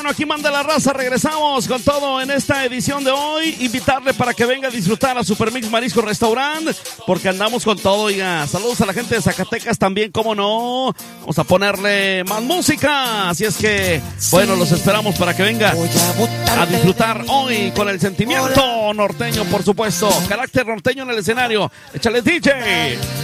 Bueno, aquí manda la raza, regresamos con todo en esta edición de hoy. Invitarle para que venga a disfrutar a Supermix Marisco Restaurant, porque andamos con todo, oiga. Saludos a la gente de Zacatecas también, cómo no. Vamos a ponerle más música, así es que, bueno, los esperamos para que venga a disfrutar hoy con el sentimiento norteño, por supuesto. Carácter norteño en el escenario. Échale, DJ.